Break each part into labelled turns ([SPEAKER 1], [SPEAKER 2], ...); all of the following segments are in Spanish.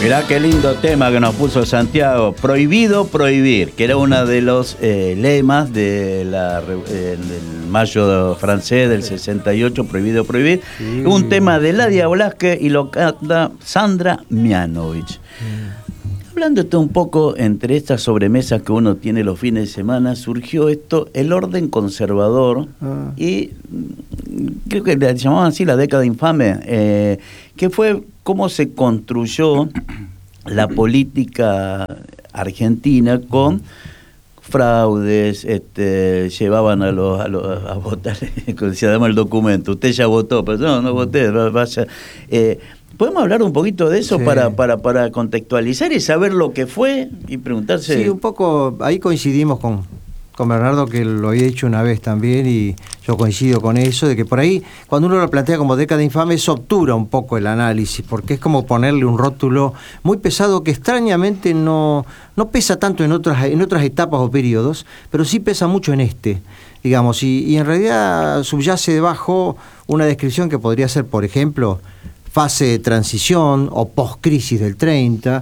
[SPEAKER 1] Mirá qué lindo tema que nos puso Santiago. Prohibido prohibir, que era uno de los lemas de del mayo francés del 68, prohibido prohibir. Sí. Un tema de Ladia Blasquez y lo canta Sandra Mianovich. Hablándote un poco entre estas sobremesas que uno tiene los fines de semana, surgió esto, el orden conservador, y creo que le llamaban así la década infame, que fue cómo se construyó la política argentina con fraudes, llevaban a votar, se llama el documento, usted ya votó, pero no voté, vaya. ¿Podemos hablar un poquito de eso? Sí. para contextualizar y saber lo que fue y preguntarse?
[SPEAKER 2] Sí, un poco, ahí coincidimos con Bernardo, que lo había dicho una vez también, y yo coincido con eso, de que por ahí, cuando uno lo plantea como década infame, se obtura un poco el análisis, porque es como ponerle un rótulo muy pesado que extrañamente no pesa tanto en otras etapas o periodos, pero sí pesa mucho en digamos, y en realidad subyace debajo una descripción que podría ser, por ejemplo, fase de transición o post-crisis del 30.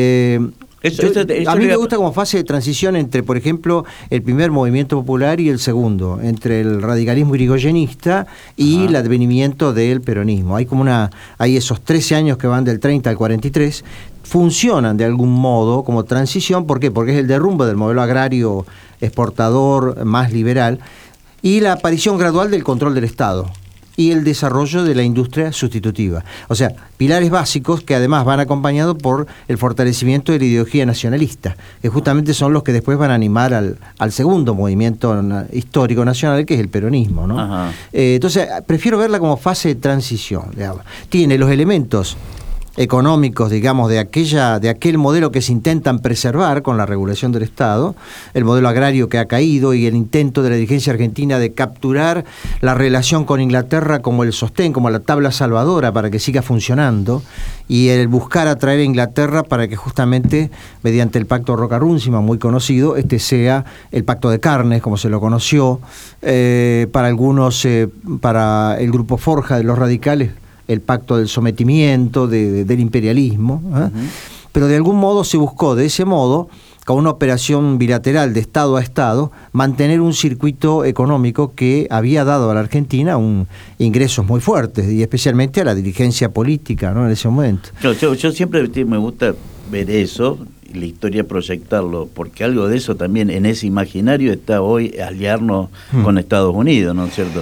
[SPEAKER 2] A mí me gusta como fase de transición entre, por ejemplo, el primer movimiento popular y el segundo, entre el radicalismo irigoyenista y el advenimiento del peronismo. Hay esos 13 años que van del 30 al 43, funcionan de algún modo como transición. ¿Por qué? Porque es el derrumbe del modelo agrario exportador más liberal y la aparición gradual del control del Estado y el desarrollo de la industria sustitutiva. O sea, pilares básicos que además van acompañados por el fortalecimiento de la ideología nacionalista, que justamente son los que después van a animar al segundo movimiento histórico nacional, que es el peronismo, ¿no? Entonces, prefiero verla como fase de transición, digamos. Tiene los elementos económicos, digamos, de aquel modelo que se intentan preservar con la regulación del Estado, el modelo agrario que ha caído y el intento de la dirigencia argentina de capturar la relación con Inglaterra como el sostén, como la tabla salvadora para que siga funcionando, y el buscar atraer a Inglaterra para que justamente, mediante el pacto Roca-Runciman, muy conocido, sea el pacto de Carnes, como se lo conoció, para algunos, para el grupo Forja de los radicales, el pacto del sometimiento, del imperialismo, pero de algún modo se buscó de ese modo, con una operación bilateral de Estado a Estado, mantener un circuito económico que había dado a la Argentina ingresos muy fuertes, y especialmente a la dirigencia política, ¿no?, en ese momento.
[SPEAKER 1] Yo siempre me gusta ver eso, la historia, proyectarlo, porque algo de eso también en ese imaginario está hoy aliarnos con Estados Unidos, ¿no es cierto?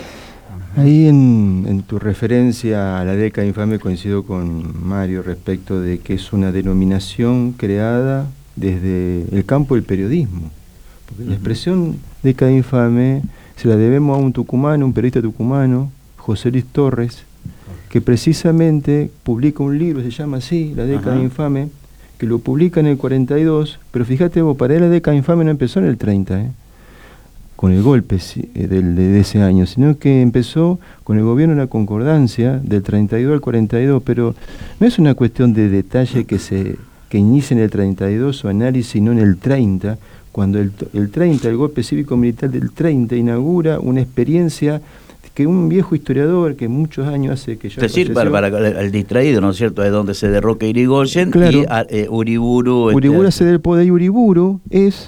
[SPEAKER 3] Ahí en tu referencia a la década infame coincido con Mario respecto de que es una denominación creada desde el campo del periodismo. Porque la expresión década infame se la debemos a un tucumano, un periodista tucumano, José Luis Torres, que precisamente publica un libro, se llama así, La década infame, que lo publica en el 42, pero fíjate vos, para él la década infame no empezó en el 30, con el golpe de ese año, sino que empezó con el gobierno de la Concordancia del 32 al 42, pero no es una cuestión de detalle que inicie en el 32 su análisis, no en el 30, cuando el 30, el golpe cívico-militar del 30, inaugura una experiencia que un viejo historiador que muchos años hace que ya...
[SPEAKER 1] Es decir, para el distraído, ¿no es cierto?, es donde se derroca Irigoyen, claro, y Uriburu...
[SPEAKER 3] Uriburu hace del poder, y Uriburu es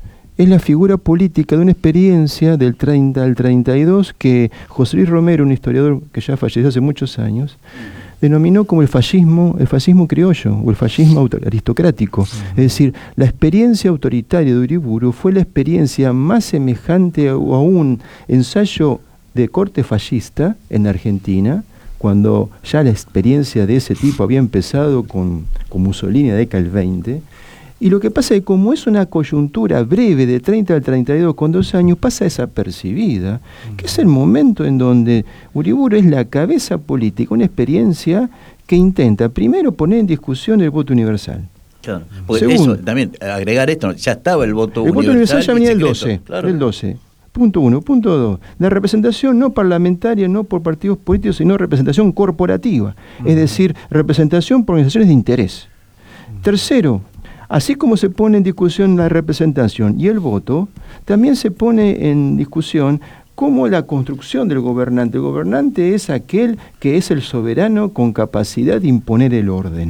[SPEAKER 3] la figura política de una experiencia del 30 al 32 que José Luis Romero, un historiador que ya falleció hace muchos años, denominó como el fascismo criollo o el fascismo aristocrático. Es decir, la experiencia autoritaria de Uriburu fue la experiencia más semejante a un ensayo de corte fascista en Argentina, cuando ya la experiencia de ese tipo había empezado con Mussolini en la década del 20. Y lo que pasa es que como es una coyuntura breve de 30 al 32 con 2 años, pasa desapercibida, que es el momento en donde Uriburu es la cabeza política, una experiencia que intenta primero poner en discusión el voto universal.
[SPEAKER 1] Claro, porque eso, también agregar esto, ya estaba el voto universal.
[SPEAKER 3] El voto universal ya venía el 12, claro. El 12. Punto 1. Punto 2. La representación no parlamentaria, no por partidos políticos, sino representación corporativa. Es decir, representación por organizaciones de interés. Tercero, así como se pone en discusión la representación y el voto, también se pone en discusión cómo la construcción del gobernante. El gobernante es aquel que es el soberano con capacidad de imponer el orden.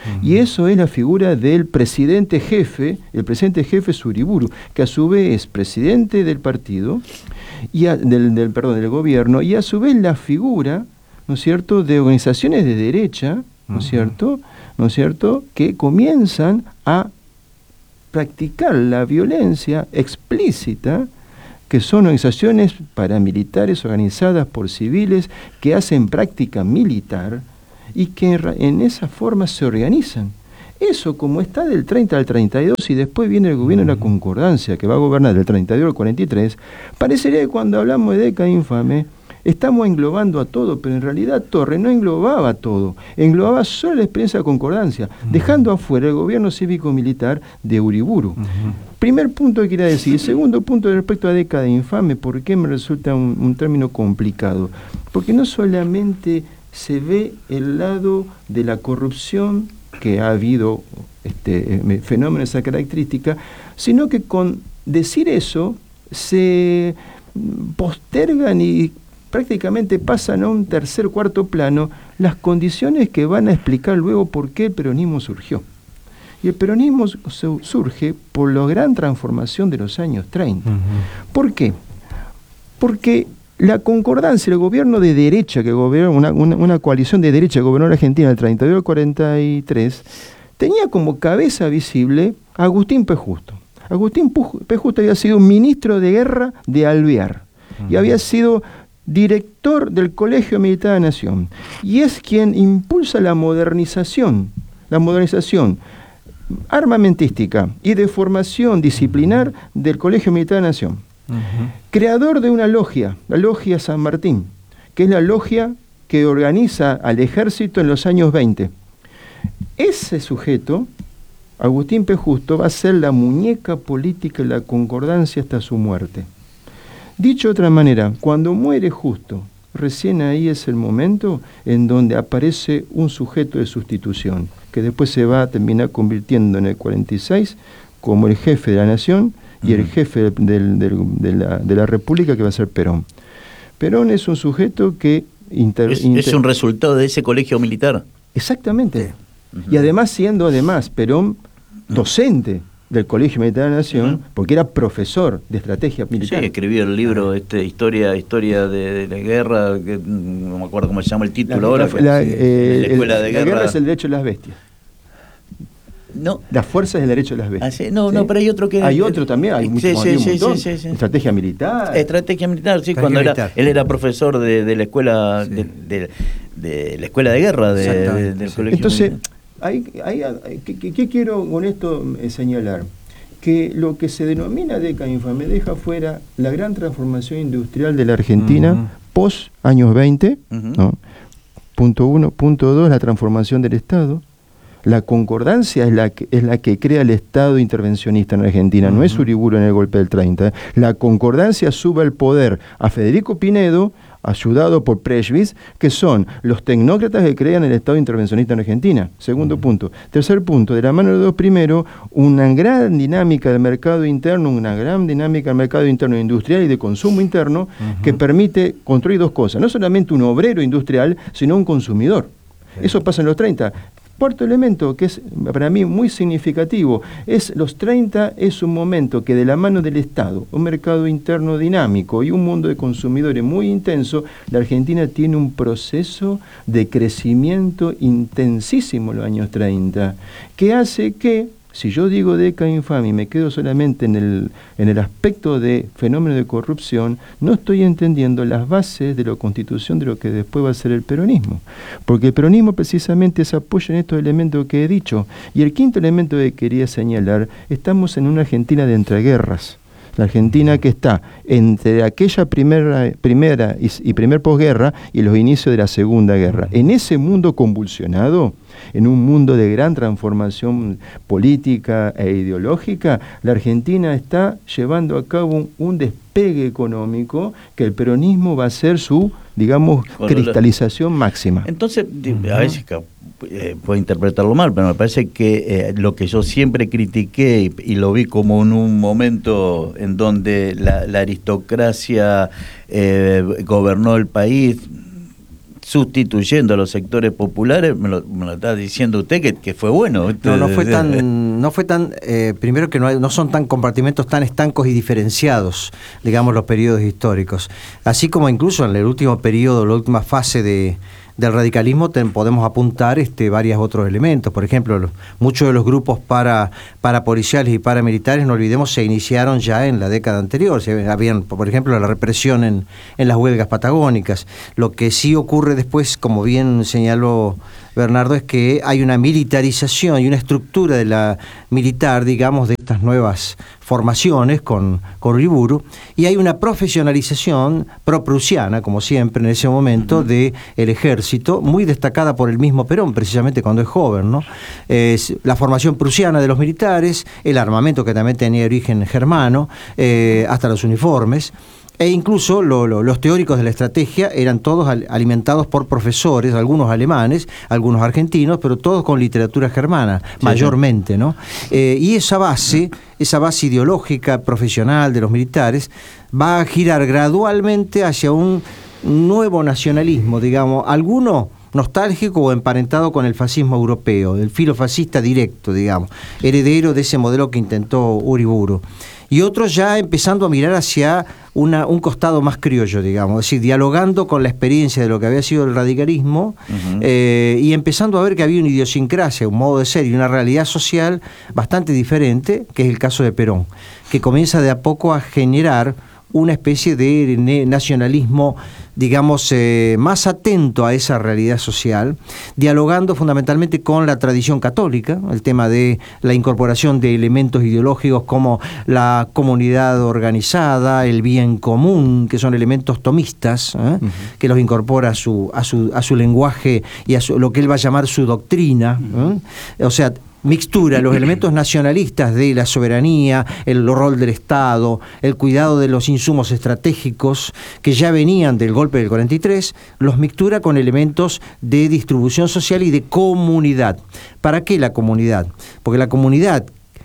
[SPEAKER 3] Y eso es la figura del presidente jefe, el presidente jefe es Uriburu, que a su vez es presidente del partido, del gobierno, y a su vez la figura, ¿no es cierto?, de organizaciones de derecha, ¿no es cierto?, que comienzan a practicar la violencia explícita, que son organizaciones paramilitares organizadas por civiles que hacen práctica militar y que en esa forma se organizan. Eso, como está del 30 al 32 y después viene el gobierno de la concordancia que va a gobernar del 32 al 43, parecería que cuando hablamos de década infame estamos englobando a todo, pero en realidad Torres no englobaba todo, englobaba solo la experiencia de concordancia, dejando afuera el gobierno cívico-militar de Uriburu. Primer punto que quería decir. Segundo punto respecto a década infame, ¿por qué me resulta un término complicado? Porque no solamente se ve el lado de la corrupción, que ha habido fenómeno de esa característica, sino que con decir eso se postergan y prácticamente pasan a un tercer, cuarto plano las condiciones que van a explicar luego por qué el peronismo surgió. Y el peronismo surge por la gran transformación de los años 30. ¿Por qué? Porque la concordancia, el gobierno de derecha que gobernó, una coalición de derecha que gobernó la Argentina del 32 al 43, tenía como cabeza visible a Agustín P. Justo. Agustín P. Justo había sido ministro de guerra de Alvear y había sido director del Colegio Militar de la Nación. Y es quien impulsa la modernización armamentística y de formación disciplinar del Colegio Militar de la Nación. Creador de una logia, la Logia San Martín, que es la logia que organiza al ejército en los años 20. Ese sujeto, Agustín P. Justo, va a ser la muñeca política de la concordancia hasta su muerte. Dicho de otra manera, cuando muere Justo, recién ahí es el momento en donde aparece un sujeto de sustitución, que después se va a terminar convirtiendo en el 46 como el jefe de la nación y el jefe de la República, que va a ser Perón. Perón es un sujeto que...
[SPEAKER 1] Es un resultado de ese colegio militar.
[SPEAKER 3] Exactamente. Y además siendo Perón docente del Colegio Militar de la Nación, porque era profesor de estrategia militar.
[SPEAKER 1] Sí, escribió el libro historia de la guerra, que no me acuerdo cómo se llama el título ahora.
[SPEAKER 3] La escuela de guerra. La guerra es el derecho de las bestias.
[SPEAKER 1] No.
[SPEAKER 3] Las fuerzas del derecho de las bestias.
[SPEAKER 1] No, pero hay otro que...
[SPEAKER 3] Hay otro también, hay mucho montón. Sí. Estrategia militar.
[SPEAKER 1] Estrategia militar, sí, cuando él era profesor de la escuela de la escuela de guerra del colegio.
[SPEAKER 3] Entonces, ¿qué quiero con esto señalar? Que lo que se denomina década infame deja fuera la gran transformación industrial de la Argentina post años 20, ¿no? Punto 1, punto 2, la transformación del Estado. La concordancia es la que crea el Estado intervencionista en Argentina, no es Uriburu en el golpe del 30. La concordancia sube al poder a Federico Pinedo, ayudado por Preschwitz, que son los tecnócratas que crean el Estado intervencionista en Argentina. Segundo punto. Tercer punto, de la mano de los dos primeros, una gran dinámica del mercado interno, industrial y de consumo interno, que permite construir dos cosas, no solamente un obrero industrial, sino un consumidor. Eso pasa en los 30. Cuarto elemento, que es para mí muy significativo, los 30 es un momento que de la mano del Estado, un mercado interno dinámico y un mundo de consumidores muy intenso, la Argentina tiene un proceso de crecimiento intensísimo en los años 30, que hace que, si yo digo década infame y me quedo solamente en el aspecto de fenómeno de corrupción, no estoy entendiendo las bases de la constitución de lo que después va a ser el peronismo. Porque el peronismo precisamente se apoya en estos elementos que he dicho. Y el quinto elemento que quería señalar, estamos en una Argentina de entreguerras. La Argentina que está entre aquella primera y primer posguerra y los inicios de la Segunda Guerra. En ese mundo convulsionado, en un mundo de gran transformación política e ideológica, la Argentina está llevando a cabo un despegue económico que el peronismo va a ser su, digamos, cristalización máxima.
[SPEAKER 1] Entonces, a veces puedo interpretarlo mal, pero me parece que lo que yo siempre critiqué y lo vi como en un momento en donde la aristocracia gobernó el país, sustituyendo a los sectores populares, me lo está diciendo usted que fue bueno.
[SPEAKER 2] No fue tan primero que no son tan compartimentos tan estancos y diferenciados, digamos, los periodos históricos. Así como incluso en el último periodo, la última fase del radicalismo podemos apuntar varios otros elementos. Por ejemplo, muchos de los grupos parapoliciales y paramilitares, no olvidemos, se iniciaron ya en la década anterior. Habían, por ejemplo, la represión en las huelgas patagónicas. Lo que sí ocurre después, como bien señaló Bernardo, es que hay una militarización y una estructura de la militar, digamos, de estas nuevas formaciones con Uriburu, y hay una profesionalización pro-prusiana, como siempre en ese momento, del ejército, muy destacada por el mismo Perón, precisamente cuando es joven, ¿no? La formación prusiana de los militares, el armamento que también tenía origen germano, hasta los uniformes. E incluso los teóricos de la estrategia eran todos alimentados por profesores, algunos alemanes, algunos argentinos, pero todos con literatura germana, mayormente, ¿no? Y esa base ideológica, profesional de los militares, va a girar gradualmente hacia un nuevo nacionalismo, digamos, alguno nostálgico o emparentado con el fascismo europeo, el filo fascista directo, digamos, heredero de ese modelo que intentó Uriburu. Y otros ya empezando a mirar hacia un costado más criollo, digamos, es decir, dialogando con la experiencia de lo que había sido el radicalismo, y empezando a ver que había una idiosincrasia, un modo de ser y una realidad social bastante diferente, que es el caso de Perón, que comienza de a poco a generar una especie de nacionalismo, digamos, más atento a esa realidad social, dialogando fundamentalmente con la tradición católica, el tema de la incorporación de elementos ideológicos como la comunidad organizada, el bien común, que son elementos tomistas, que los incorpora a su lenguaje y a lo que él va a llamar su doctrina, o sea, mixtura, los elementos nacionalistas de la soberanía, el rol del Estado, el cuidado de los insumos estratégicos que ya venían del golpe del 43, los mixtura con elementos de distribución social y de comunidad. ¿Para qué la comunidad? Porque la comunidad,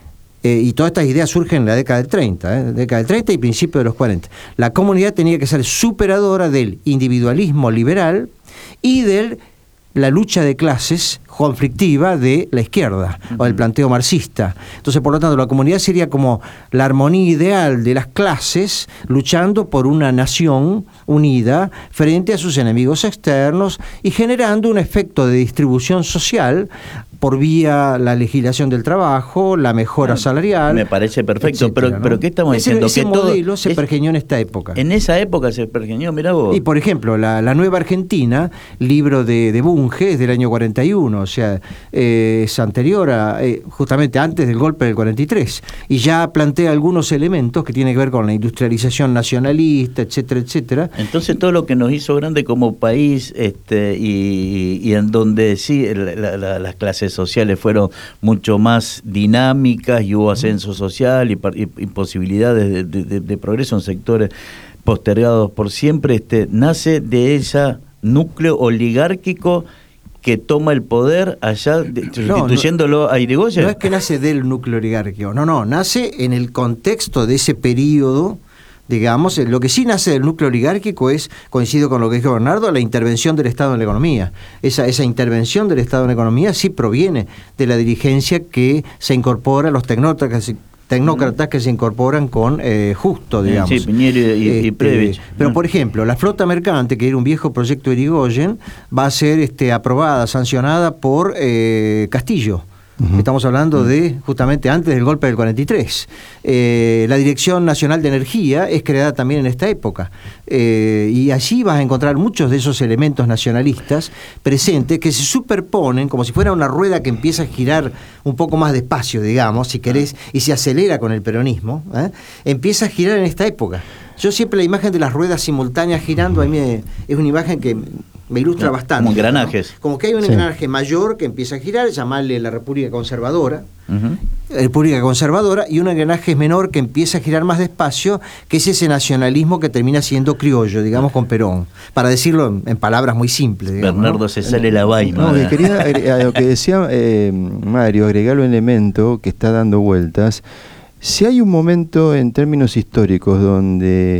[SPEAKER 2] y todas estas ideas surgen en la década del 30, y principios de los 40. La comunidad tenía que ser superadora del individualismo liberal y de la lucha de clases conflictiva de la izquierda, o del planteo marxista. Entonces, por lo tanto, la comunidad sería como la armonía ideal de las clases luchando por una nación unida frente a sus enemigos externos y generando un efecto de distribución social por vía la legislación del trabajo, la mejora salarial.
[SPEAKER 1] Me parece perfecto,
[SPEAKER 2] etcétera, ¿no?
[SPEAKER 1] Pero ¿qué estamos diciendo?
[SPEAKER 2] Ese
[SPEAKER 1] que
[SPEAKER 2] modelo
[SPEAKER 1] todo
[SPEAKER 2] se pergeñó en esta época.
[SPEAKER 1] En esa época se pergeñó, mirá vos.
[SPEAKER 2] Y por ejemplo, la Nueva Argentina, libro de Bunge, es del año 41, o sea, es anterior a, justamente antes del golpe del 43, y ya plantea algunos elementos que tienen que ver con la industrialización nacionalista, etcétera, etcétera.
[SPEAKER 1] Entonces todo lo que nos hizo grande como país, y en donde sí las clases sociales fueron mucho más dinámicas y hubo ascenso social y posibilidades de progreso en sectores postergados por siempre, nace de ese núcleo oligárquico que toma el poder allá, sustituyéndolo a Irigoyen.
[SPEAKER 2] No es que nace del núcleo oligárquico, no, nace en el contexto de ese periodo. Digamos, lo que sí nace del núcleo oligárquico es, coincido con lo que dijo Bernardo, la intervención del Estado en la economía. Esa intervención del Estado en la economía sí proviene de la dirigencia que se incorpora, los tecnócratas que se incorporan con Justo, digamos.
[SPEAKER 1] Sí, Piñero y Previch.
[SPEAKER 2] Pero, por ejemplo, la flota mercante, que era un viejo proyecto de Irigoyen, va a ser aprobada, sancionada por Castillo. Estamos hablando de justamente antes del golpe del 43. La Dirección Nacional de Energía es creada también en esta época. Y allí vas a encontrar muchos de esos elementos nacionalistas presentes que se superponen como si fuera una rueda que empieza a girar un poco más despacio, digamos, si querés, y se acelera con el peronismo. Empieza a girar en esta época. Yo siempre la imagen de las ruedas simultáneas girando, a mí es una imagen que me ilustra bastante.
[SPEAKER 1] Como engranajes.
[SPEAKER 2] ¿No? Como que hay un engranaje mayor que empieza a girar, llamarle la República Conservadora, República Conservadora, y un engranaje menor que empieza a girar más despacio, que es ese nacionalismo que termina siendo criollo, digamos, con Perón, para decirlo en palabras muy simples. Digamos,
[SPEAKER 1] Bernardo, ¿no? Se sale la vaina.
[SPEAKER 3] No, quería, a lo que decía Mario, agregar un elemento que está dando vueltas. Si hay un momento en términos históricos donde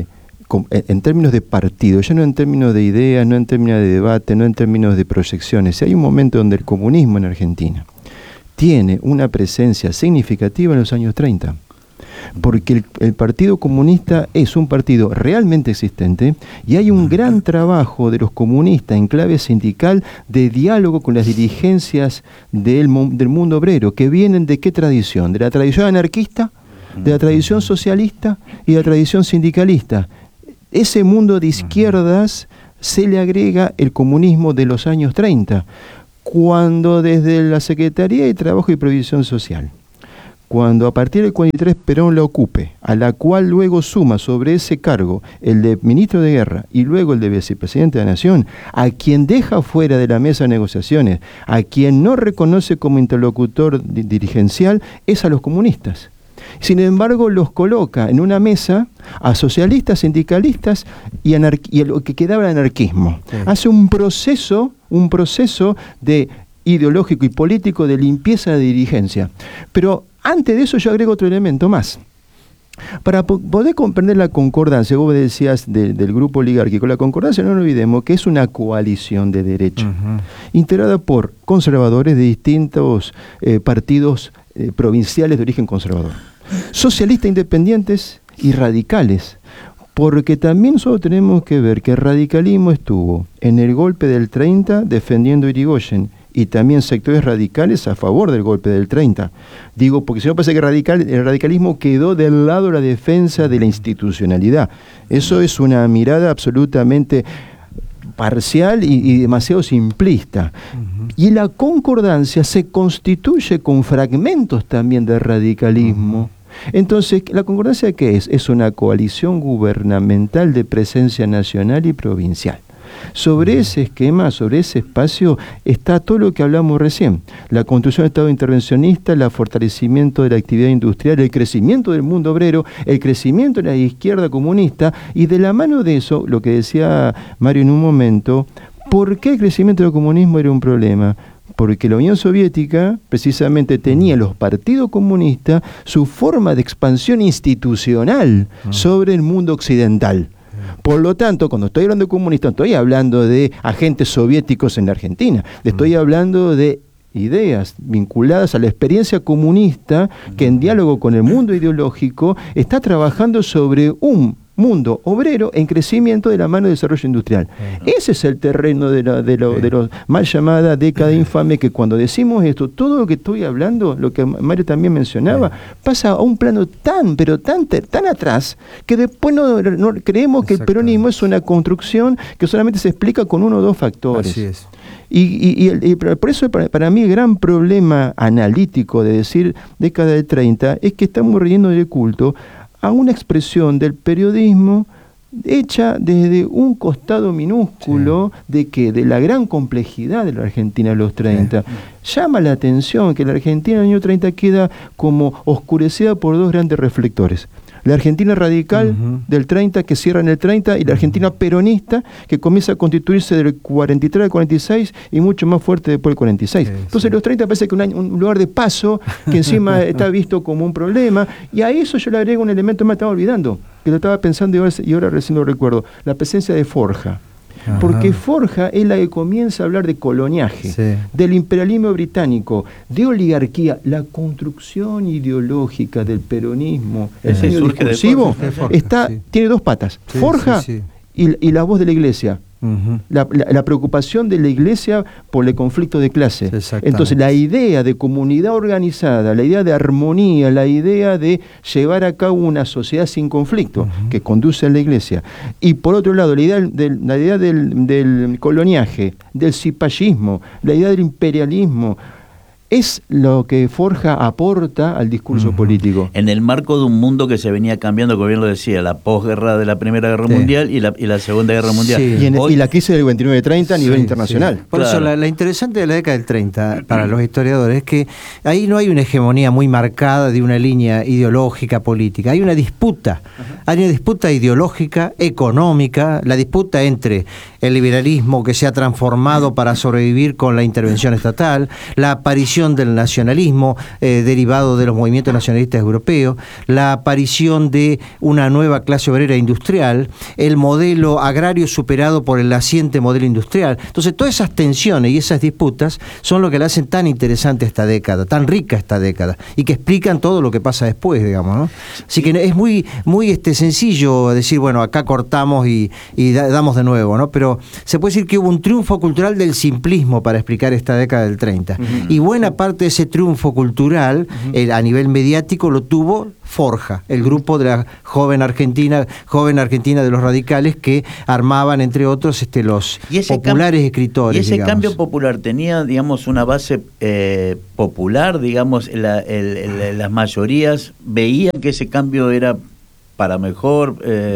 [SPEAKER 3] en términos de partido, ya no en términos de ideas, no en términos de debate, no en términos de proyecciones. Hay un momento donde el comunismo en Argentina tiene una presencia significativa en los años 30. Porque el Partido Comunista es un partido realmente existente y hay un gran trabajo de los comunistas en clave sindical de diálogo con las dirigencias del mundo obrero, que vienen ¿de qué tradición? De la tradición anarquista, de la tradición socialista y de la tradición sindicalista. Ese mundo de izquierdas se le agrega el comunismo de los años 30, cuando desde la Secretaría de Trabajo y Previsión Social, cuando a partir del 43 Perón la ocupe, a la cual luego suma sobre ese cargo el de ministro de Guerra y luego el de vicepresidente de la Nación, a quien deja fuera de la mesa de negociaciones, a quien no reconoce como interlocutor dirigencial, es a los comunistas. Sin embargo, los coloca en una mesa a socialistas, sindicalistas y lo que quedaba el anarquismo. Sí. Hace un proceso de ideológico y político de limpieza de dirigencia. Pero antes de eso yo agrego otro elemento más. Para poder comprender la concordancia, vos decías del grupo oligárquico, la concordancia no nos olvidemos que es una coalición de derecha, integrada por conservadores de distintos partidos provinciales de origen conservador, socialistas independientes y radicales, porque también nosotros tenemos que ver que el radicalismo estuvo en el golpe del 30 defendiendo a Irigoyen, y también sectores radicales a favor del golpe del 30. Digo, porque si no parece que el radicalismo quedó del lado de la defensa de la institucionalidad. Eso es una mirada absolutamente parcial y demasiado simplista. Y la concordancia se constituye con fragmentos también del radicalismo. Entonces, ¿la concordancia qué es? Es una coalición gubernamental de presencia nacional y provincial. Sobre ese esquema, sobre ese espacio, está todo lo que hablamos recién. La construcción del Estado intervencionista, el fortalecimiento de la actividad industrial, el crecimiento del mundo obrero, el crecimiento de la izquierda comunista, y de la mano de eso, lo que decía Mario en un momento, ¿por qué el crecimiento del comunismo era un problema? Porque la Unión Soviética precisamente tenía los partidos comunistas su forma de expansión institucional sobre el mundo occidental. Por lo tanto, cuando estoy hablando de comunistas, estoy hablando de agentes soviéticos en la Argentina, estoy hablando de ideas vinculadas a la experiencia comunista que en diálogo con el mundo ideológico está trabajando sobre un mundo obrero en crecimiento de la mano de desarrollo industrial. Ese es el terreno de la mal llamada década infame, que cuando decimos esto, todo lo que estoy hablando, lo que Mario también mencionaba, pasa a un plano tan atrás, que después no creemos que el peronismo es una construcción que solamente se explica con uno o dos factores.
[SPEAKER 2] Así es.
[SPEAKER 3] Y por eso para mí el gran problema analítico de decir década del 30 es que estamos riendo del culto a una expresión del periodismo hecha desde un costado minúsculo de la gran complejidad de la Argentina de los 30. Llama la atención que la Argentina del año 30 queda como oscurecida por dos grandes reflectores. La Argentina radical del 30, que cierra en el 30, y la Argentina peronista, que comienza a constituirse del 43 al 46 y mucho más fuerte después del 46. Entonces los 30 parece que un lugar de paso, que encima está visto como un problema, y a eso yo le agrego un elemento más, estaba olvidando, que lo estaba pensando y ahora recién lo recuerdo, la presencia de Forja. Porque Forja es la que comienza a hablar de coloniaje, del imperialismo británico, de oligarquía, la construcción ideológica del peronismo, el diseño discursivo, tiene dos patas, Forja y la voz de la Iglesia. La preocupación de la Iglesia por el conflicto de clase. Entonces la idea de comunidad organizada, la idea de armonía, la idea de llevar a cabo una sociedad sin conflicto que conduce a la Iglesia, y por otro lado la idea del coloniaje, del cipallismo, la idea del imperialismo, es lo que Forja aporta al discurso político.
[SPEAKER 1] En el marco de un mundo que se venía cambiando, como bien lo decía, la posguerra de la Primera Guerra Mundial y la Segunda Guerra Mundial.
[SPEAKER 3] Y la crisis del 29-30 a nivel internacional.
[SPEAKER 2] Por eso la interesante de la década del 30 para los historiadores es que ahí no hay una hegemonía muy marcada de una línea ideológica política. Hay una disputa. Hay una disputa ideológica, económica, la disputa entre el liberalismo que se ha transformado para sobrevivir con la intervención estatal, la aparición aparición del nacionalismo derivado de los movimientos nacionalistas europeos, la aparición de una nueva clase obrera industrial, el modelo agrario superado por el naciente modelo industrial. Entonces, todas esas tensiones y esas disputas son lo que le hacen tan interesante esta década, tan rica esta década, y que explican todo lo que pasa después, digamos, ¿no? Así que es muy sencillo decir, bueno, acá cortamos y damos de nuevo, ¿no? Pero se puede decir que hubo un triunfo cultural del simplismo para explicar esta década del 30. Y buena parte de ese triunfo cultural, a nivel mediático, lo tuvo Forja, el grupo de la joven Argentina de los radicales, que armaban, entre otros, los populares escritores.
[SPEAKER 1] Y ese
[SPEAKER 2] digamos.
[SPEAKER 1] Cambio popular tenía, digamos, una base popular, digamos, las mayorías veían que ese cambio era para mejor.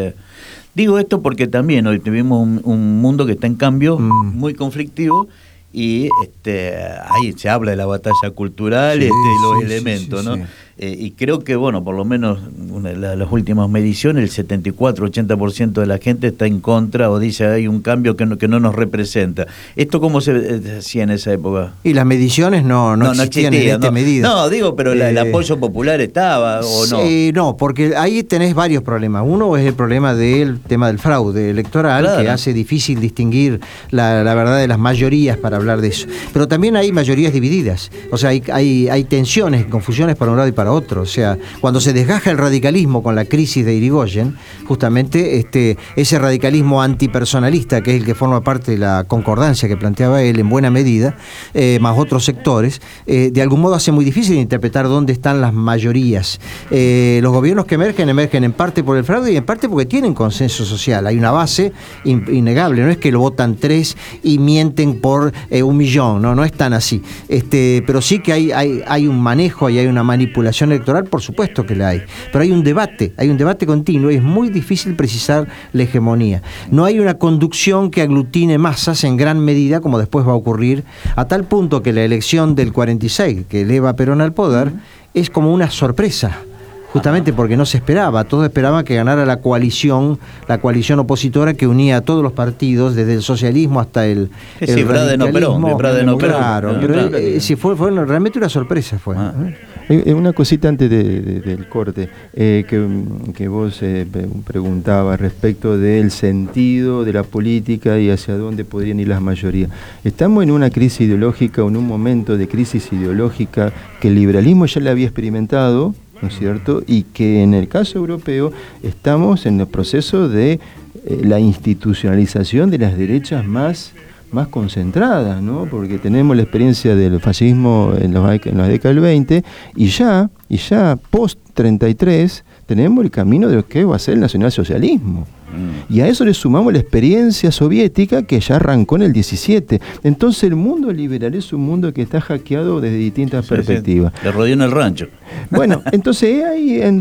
[SPEAKER 1] Digo esto porque también hoy vivimos un mundo que está en cambio, muy conflictivo, y ahí se habla de la batalla cultural, los elementos, ¿no? Sí. Y creo que, bueno, por lo menos las últimas mediciones, el 74-80% de la gente está en contra o dice hay un cambio que no nos representa. ¿Esto cómo se hacía en esa época?
[SPEAKER 2] Y las mediciones no existían en esta medida.
[SPEAKER 1] No, digo, pero el apoyo popular estaba, ¿o no?
[SPEAKER 2] Sí, no, porque ahí tenés varios problemas. Uno es el problema del tema del fraude electoral, claro, que hace difícil distinguir la verdad de las mayorías para hablar de eso. Pero también hay mayorías divididas. O sea, hay tensiones, confusiones para un lado y para otro. O sea, cuando se desgaja el radicalismo con la crisis de Irigoyen, justamente ese radicalismo antipersonalista, que es el que forma parte de la concordancia que planteaba él en buena medida, más otros sectores, de algún modo hace muy difícil interpretar dónde están las mayorías. Los gobiernos que emergen en parte por el fraude y en parte porque tienen consenso social. Hay una base innegable, no es que lo votan 3 y mienten por 1 millón, no es tan así. Pero sí que hay un manejo y hay una manipulación electoral, por supuesto que la hay. Pero hay un debate continuo y es muy difícil precisar la hegemonía. No hay una conducción que aglutine masas en gran medida, como después va a ocurrir, a tal punto que la elección del 46, que eleva a Perón al poder, es como una sorpresa. Justamente porque no se esperaba, todos esperaban que ganara la coalición opositora que unía a todos los partidos, desde el socialismo hasta el radicalismo. Claro, pero fue realmente una sorpresa.
[SPEAKER 3] Una cosita antes del corte, que vos preguntabas respecto del sentido de la política y hacia dónde podrían ir las mayorías. Estamos en una crisis ideológica, en un momento de crisis ideológica que el liberalismo ya la había experimentado, ¿no es cierto? Y que en el caso europeo estamos en el proceso de la institucionalización de las derechas más concentradas, ¿no? Porque tenemos la experiencia del fascismo en la década del 20 y ya post 33 tenemos el camino de lo que va a ser el nacionalsocialismo. Y a eso le sumamos la experiencia soviética que ya arrancó en el 17. Entonces el mundo liberal es un mundo que está hackeado desde distintas perspectivas.
[SPEAKER 1] Le rodeó en el rancho.
[SPEAKER 3] Bueno, entonces es ahí en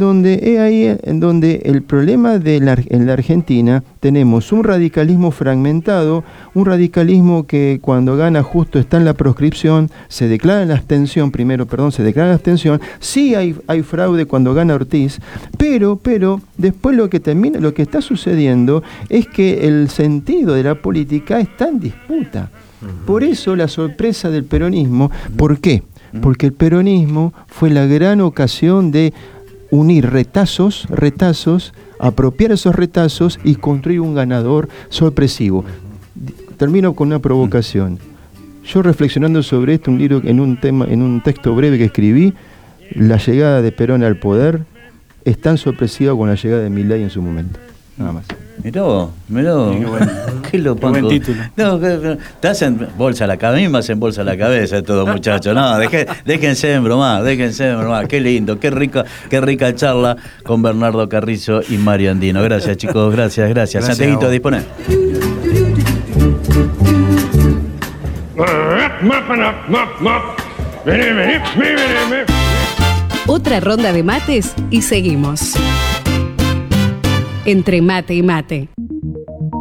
[SPEAKER 3] donde el problema en la Argentina tenemos un radicalismo fragmentado, un radicalismo que cuando gana justo está en la proscripción, se declara la abstención, se declara la abstención, sí hay fraude cuando gana Ortiz, pero después lo que está sucediendo es que el sentido de la política está en disputa. Por eso la sorpresa del peronismo. ¿Por qué? Porque el peronismo fue la gran ocasión de unir retazos, apropiar esos retazos y construir un ganador sorpresivo. Termino con una provocación. Yo reflexionando sobre esto, un libro, en un texto breve que escribí, la llegada de Perón al poder es tan sorpresiva como la llegada de Milei en su momento. Nada más.
[SPEAKER 1] Mirá vos. Qué buen título. No, te hacen bolsa la cabeza, a mí me hacen bolsa la cabeza todos, muchachos. No, déjense en bromar. Qué lindo, qué rica charla con Bernardo Carrizo y Mario Andino. Gracias, chicos, gracias. Santiaguito, disponé.
[SPEAKER 4] Otra ronda de mates y seguimos. Entre mate y mate.